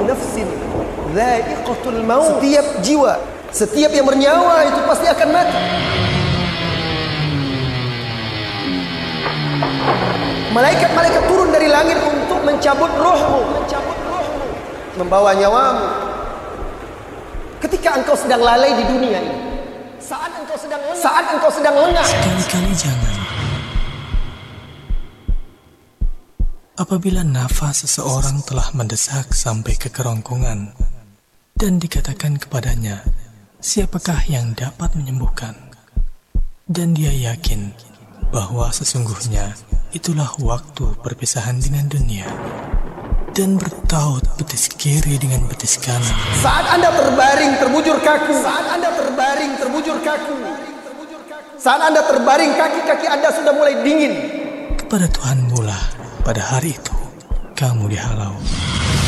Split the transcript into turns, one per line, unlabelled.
nafsin dha'iqatul maut. Setiap jiwa, setiap yang bernyawa itu pasti akan mati. Malaikat-malaikat turun dari langit untuk mencabut rohmu, membawa nyawamu. Ketika engkau sedang lalai di dunia ini, saat engkau sedang lengah,
sekali-kali jangan. Apabila nafas seseorang telah mendesak sampai ke kerongkongan dan dikatakan kepadanya, siapakah yang dapat menyembuhkan? Dan dia yakin bahwa sesungguhnya itulah waktu perpisahan dengan dunia, dan bertaut betis kiri dengan betis kanan.
Saat Anda terbaring terbujur kaku, saat Anda terbaring kaki-kaki Anda sudah mulai dingin,
kepada Tuhan mula pada hari itu kamu dihalau.